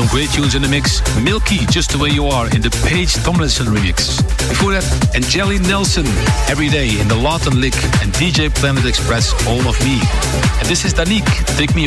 great tunes in the mix. Milky, Just the Way You Are, in the Paige Tomlinson remix. Before that, Angeli Nelson, Every Day in the Lawton Lick, and DJ Planet Express, All of Me. And this is Danique, Take Me